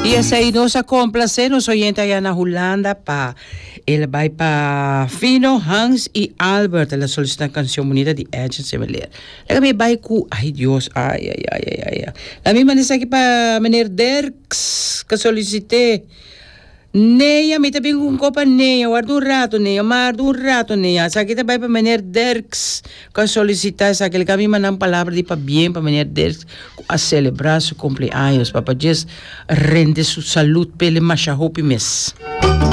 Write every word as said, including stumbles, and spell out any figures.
E essa aí nossa complacer, nos oyentes allá na Holanda, pa. Ele vai para Fino, Hans e Albert. Ela solicita a canção bonita de Edson Seveler. Ela me vai com... Ai, Deus. Ai, ai, ai, ai, ai. A minha manda aqui para Meneer Derks, que solicitei. Neia, me também com copa Neia. Guarda um rato, Neia. Guarda um rato, Neia. Essa aqui vai para Meneer Derks, que solicita essa aquele que a minha manda uma palavra de para bem para Meneer Derks a celebrar seu cumpleaños. Para just rende sua saúde pelo machahopi mês.